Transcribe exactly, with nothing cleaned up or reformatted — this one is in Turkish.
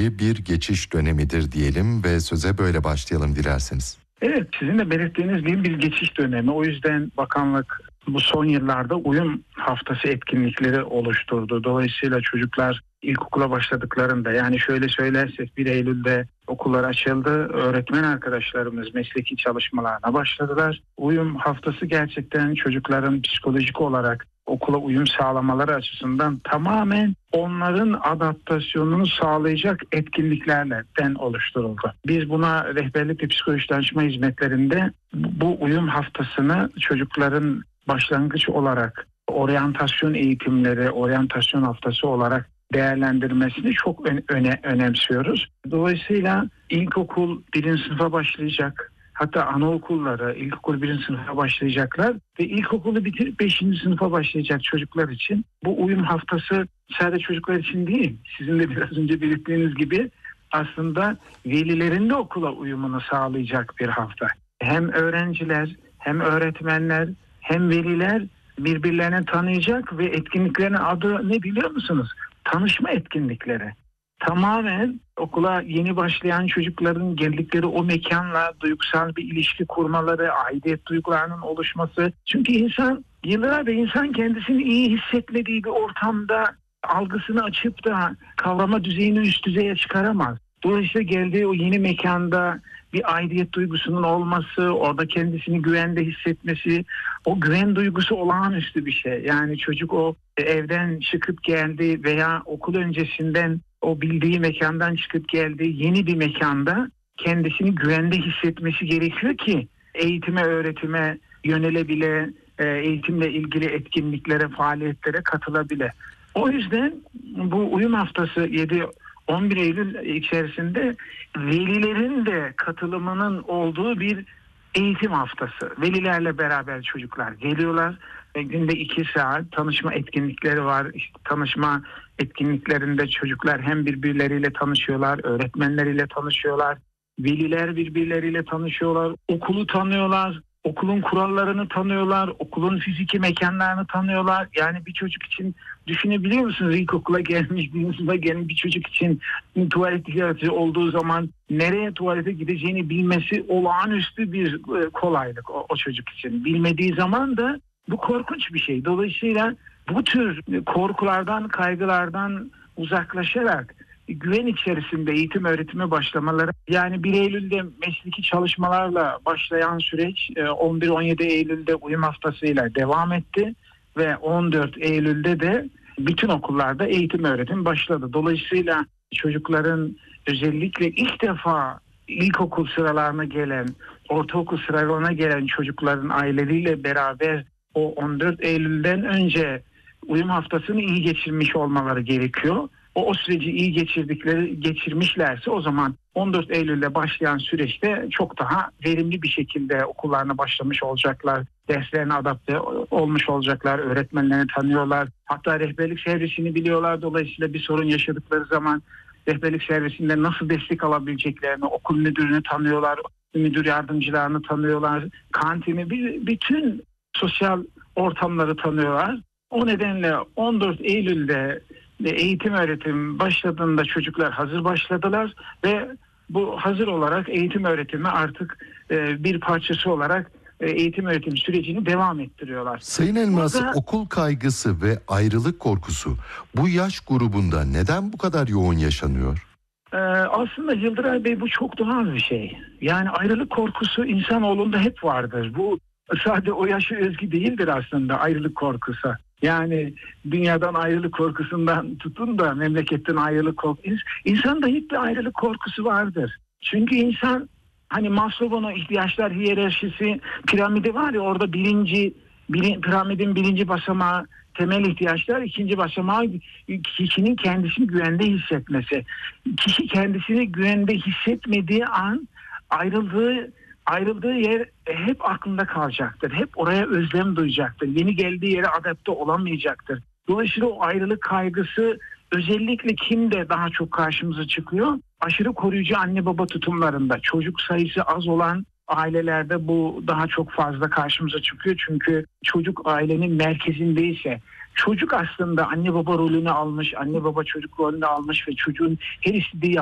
ilgili bir geçiş dönemidir diyelim ve söze böyle başlayalım dilerseniz. Evet, sizin de belirttiğiniz gibi bir geçiş dönemi. O yüzden bakanlık bu son yıllarda uyum haftası etkinlikleri oluşturdu. Dolayısıyla çocuklar ilkokula başladıklarında, yani şöyle söylersek bir Eylül'de okullar açıldı. Öğretmen arkadaşlarımız mesleki çalışmalarına başladılar. Uyum haftası gerçekten çocukların psikolojik olarak okula uyum sağlamaları açısından tamamen onların adaptasyonunu sağlayacak etkinliklerden oluşturuldu. Biz buna rehberlik ve psikoloji danışma hizmetlerinde bu uyum haftasını çocukların başlangıç olarak oryantasyon eğitimleri, oryantasyon haftası olarak değerlendirmesini çok öne, önemsiyoruz. Dolayısıyla ilkokul birinci sınıfa başlayacak. Hatta anaokulları ilkokul birinci sınıfa başlayacaklar ve ilkokulu bitirip beşinci sınıfa başlayacak çocuklar için bu uyum haftası sadece çocuklar için değil, sizin de biraz önce belirttiğiniz gibi aslında velilerin de okula uyumunu sağlayacak bir hafta. Hem öğrenciler, hem öğretmenler, hem veliler birbirlerini tanıyacak ve etkinliklerin adı ne biliyor musunuz? Tanışma etkinlikleri. Tamamen okula yeni başlayan çocukların geldikleri o mekanla duygusal bir ilişki kurmaları, aidiyet duygularının oluşması. Çünkü insan yıllardır insan kendisini iyi hissetmediği bir ortamda algısını açıp da kavrama düzeyini üst düzeye çıkaramaz. Dolayısıyla geldiği o yeni mekanda bir aidiyet duygusunun olması, orada kendisini güvende hissetmesi, o güven duygusu olağanüstü bir şey. Yani çocuk o evden çıkıp geldi veya okul öncesinden o bildiği mekandan çıkıp geldi, yeni bir mekanda kendisini güvende hissetmesi gerekiyor ki eğitime, öğretime yönelebile, eğitimle ilgili etkinliklere, faaliyetlere katılabile. O yüzden bu uyum haftası yedi on bir Eylül içerisinde velilerin de katılımının olduğu bir eğitim haftası. Velilerle beraber çocuklar geliyorlar ve günde iki saat tanışma etkinlikleri var. İşte tanışma etkinliklerinde çocuklar hem birbirleriyle tanışıyorlar, öğretmenleriyle tanışıyorlar, veliler birbirleriyle tanışıyorlar, okulu tanıyorlar, okulun kurallarını tanıyorlar, okulun fiziki mekanlarını tanıyorlar. Yani bir çocuk için düşünebiliyor musunuz? İlkokula gelmiş, birinci sınıfa gelmiş bir çocuk için tuvalet ihtiyacı olduğu zaman nereye tuvalete gideceğini bilmesi olağanüstü bir kolaylık o, o çocuk için. Bilmediği zaman da bu korkunç bir şey. Dolayısıyla bu tür korkulardan, kaygılardan uzaklaşarak güven içerisinde eğitim öğretime başlamaları, yani bir Eylül'de mesleki çalışmalarla başlayan süreç on bir on yedi Eylül'de uyum haftasıyla devam etti ve on dört Eylül'de de bütün okullarda eğitim öğretim başladı. Dolayısıyla çocukların özellikle ilk defa ilkokul sıralarına gelen, ortaokul sıralarına gelen çocukların aileleriyle beraber o on dört Eylül'den önce uyum haftasını iyi geçirmiş olmaları gerekiyor. O, o süreci iyi geçirdikleri geçirmişlerse o zaman on dört Eylül'de başlayan süreçte çok daha verimli bir şekilde okullarına başlamış olacaklar. Derslerine adapte olmuş olacaklar. Öğretmenlerini tanıyorlar. Hatta rehberlik servisini biliyorlar. Dolayısıyla bir sorun yaşadıkları zaman rehberlik servisinde nasıl destek alabileceklerini, okul müdürünü tanıyorlar. Müdür yardımcılarını tanıyorlar. Kantini, bütün sosyal ortamları tanıyorlar. O nedenle on dört Eylül'de eğitim öğretim başladığında çocuklar hazır başladılar ve bu hazır olarak eğitim öğretimi artık bir parçası olarak eğitim öğretim sürecini devam ettiriyorlar. Sayın Elmas, Burada, okul kaygısı ve ayrılık korkusu bu yaş grubunda neden bu kadar yoğun yaşanıyor? Ee, aslında Yıldıray Bey, bu çok doğal bir şey. Yani ayrılık korkusu insanoğlunda hep vardır. Bu sadece o yaşa özgü değildir aslında, ayrılık korkusu. Yani dünyadan ayrılık korkusundan tutun da memleketten ayrılık korkusu. İnsanda hep bir ayrılık korkusu vardır. Çünkü insan, hani Maslow'un ihtiyaçlar hiyerarşisi piramidi var ya, orada birinci bir, piramidin birinci basamağı temel ihtiyaçlar, ikinci basamağı kişinin kendisini güvende hissetmesi. Kişi kendisini güvende hissetmediği an ayrıldığı Ayrıldığı yer hep aklında kalacaktır. Hep oraya özlem duyacaktır. Yeni geldiği yere adapte olamayacaktır. Dolayısıyla o ayrılık kaygısı özellikle kimde daha çok karşımıza çıkıyor? Aşırı koruyucu anne baba tutumlarında. Çocuk sayısı az olan ailelerde bu daha çok fazla karşımıza çıkıyor. Çünkü çocuk ailenin merkezindeyse, çocuk aslında anne baba rolünü almış, anne baba çocuk rolünü almış ve çocuğun her istediği